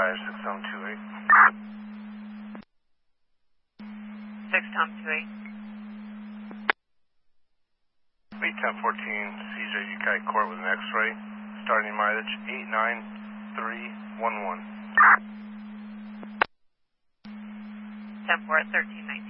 tire 6028. 6028. Meet 1014 CJ Kite Court with an X-ray. Starting mileage 89311. 10-4 at 1319.